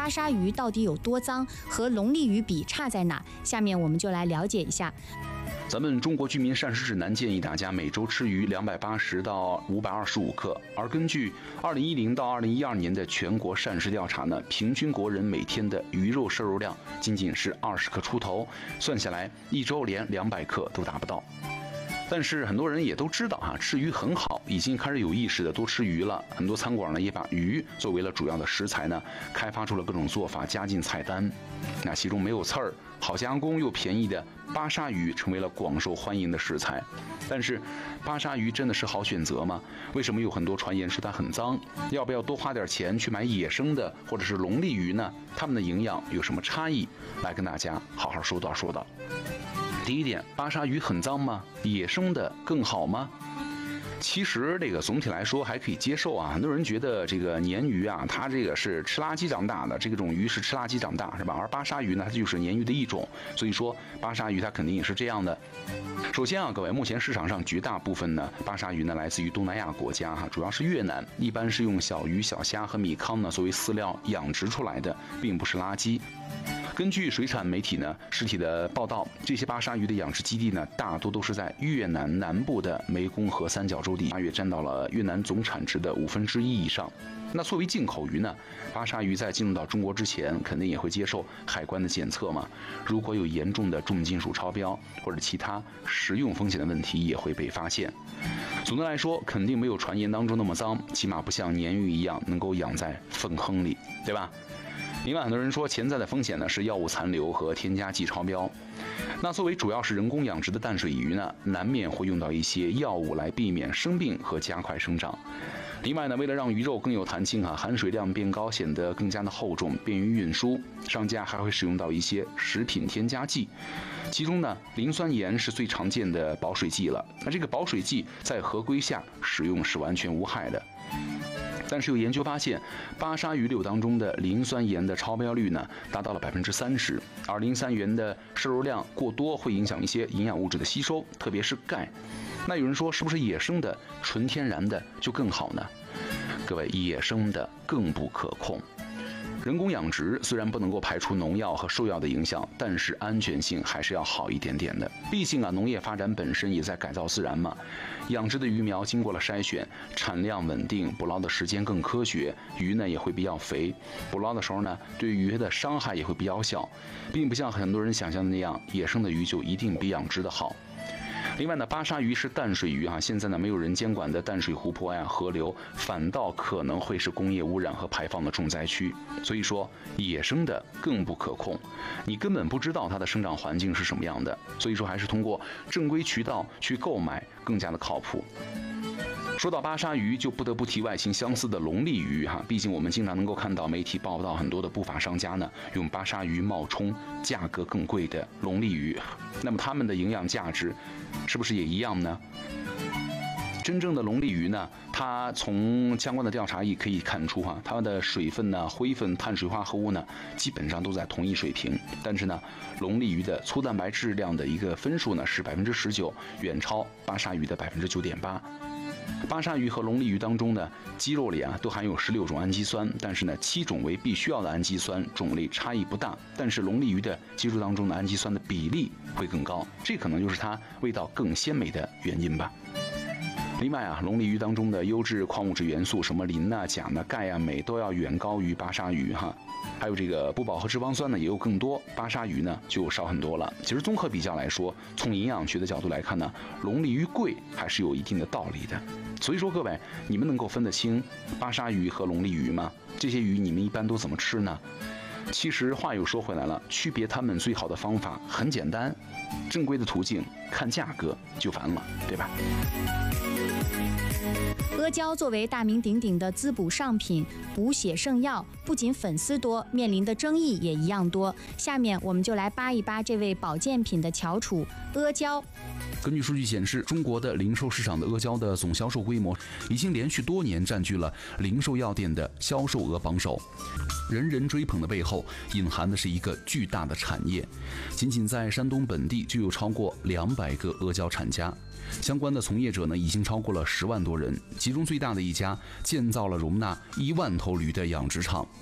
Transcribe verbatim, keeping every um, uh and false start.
巴沙鱼到底有多脏，和龙利鱼比差在哪？下面我们就来了解一下。 咱们中国居民膳食指南建议大家每周吃鱼两百八十到五百二十五克，而根据二零一零到二零一二年的全国膳食调查呢，平均国人每天的鱼肉摄入量仅仅是二十克出头，算下来一周连两百克都达不到。但是很多人也都知道啊，吃鱼很好，已经开始有意识的多吃鱼了。很多餐馆呢也把鱼作为了主要的食材呢，开发出了各种做法加进菜单。那其中没有刺儿、好加工又便宜的巴沙鱼成为了广受欢迎的食材。但是巴沙鱼真的是好选择吗？为什么有很多传言说它很脏？要不要多花点钱去买野生的或者是龙利鱼呢？它们的营养有什么差异？来跟大家好好说道说道。第一点，巴沙鱼很脏吗？野生的更好吗？其实这个总体来说还可以接受啊。很多人觉得这个鲶鱼啊，它这个是吃垃圾长大的，这种鱼是吃垃圾长大，是吧？而巴沙鱼呢，它就是鲶鱼的一种，所以说巴沙鱼它肯定也是这样的。首先啊，各位，目前市场上绝大部分呢巴沙鱼呢来自于东南亚国家哈，主要是越南，一般是用小鱼、小虾和米糠呢作为饲料养殖出来的，并不是垃圾。根据水产媒体呢实体的报道，这些巴沙鱼的养殖基地呢大多都是在越南南部的湄公河三角洲地，大约占到了越南总产值的五分之一以上。那作为进口鱼呢，巴沙鱼在进入到中国之前，肯定也会接受海关的检测嘛。如果有严重的重金属超标或者其他食用风险的问题，也会被发现。总的来说，肯定没有传言当中那么脏，起码不像鲶鱼一样能够养在粪坑里，对吧？另外，很多人说潜在的风险呢是药物残留和添加剂超标。那作为主要是人工养殖的淡水鱼呢，难免会用到一些药物来避免生病和加快生长。另外呢，为了让鱼肉更有弹性啊，含水量变高，显得更加的厚重，便于运输，商家还会使用到一些食品添加剂。其中呢，磷酸盐是最常见的保水剂了。那这个保水剂在合规下使用是完全无害的。但是有研究发现，巴沙鱼柳当中的磷酸盐的超标率呢达到了百分之三十，而磷酸盐的摄入量过多会影响一些营养物质的吸收，特别是钙。那有人说，是不是野生的纯天然的就更好呢？各位，野生的更不可控。人工养殖虽然不能够排除农药和兽药的影响，但是安全性还是要好一点点的。毕竟啊，农业发展本身也在改造自然嘛。养殖的鱼苗经过了筛选，产量稳定，捕捞的时间更科学，鱼呢也会比较肥。捕捞的时候呢，对鱼的伤害也会比较小，并不像很多人想象的那样，野生的鱼就一定比养殖的好。另外呢，巴沙鱼是淡水鱼啊，现在呢没有人监管的淡水湖泊呀、河流，反倒可能会是工业污染和排放的重灾区。所以说，野生的更不可控，你根本不知道它的生长环境是什么样的。所以说，还是通过正规渠道去购买更加的靠谱。说到巴沙鱼，就不得不提外形相似的龙利鱼哈，毕竟我们经常能够看到媒体报道很多的不法商家呢，用巴沙鱼冒充价格更贵的龙利鱼。那么它们的营养价值是不是也一样呢？真正的龙利鱼呢，它从相关的调查也可以看出哈，它们的水分呢、灰分、碳水化合物呢，基本上都在同一水平。但是呢，龙利鱼的粗蛋白质量的一个分数呢是百分之十九，远超巴沙鱼的百分之九点八。巴沙鱼和龙利鱼当中呢，肌肉里啊都含有十六种氨基酸，但是呢，七种为必须要的氨基酸，种类差异不大。但是龙利鱼的肌肉当中的氨基酸的比例会更高，这可能就是它味道更鲜美的原因吧。另外啊，龙利鱼当中的优质矿物质元素，什么磷啊、钾呢、钙啊、镁都要远高于巴沙鱼哈。还有这个不饱和脂肪酸呢也有更多，巴沙鱼呢就少很多了。其实综合比较来说，从营养学的角度来看呢，龙利鱼贵还是有一定的道理的。所以说各位，你们能够分得清巴沙鱼和龙利鱼吗？这些鱼你们一般都怎么吃呢？其实话又说回来了，区别它们最好的方法很简单，正规的途径看价格就完了，对吧？ 阿胶作为大名鼎鼎的滋补上品、补血圣药，不仅粉丝多，面临的争议也一样多。下面我们就来扒一扒这位保健品的翘楚阿胶。 根据数据显示，中国的零售市场的阿胶的总销售规模已经连续多年占据了零售药店的销售额榜首。人人追捧的背后，隐含的是一个巨大的产业。仅仅在山东本地就有超过两百个阿胶产家，相关的从业者呢已经超过了十万多人。其中最大的一家建造了容纳一万头驴的养殖场，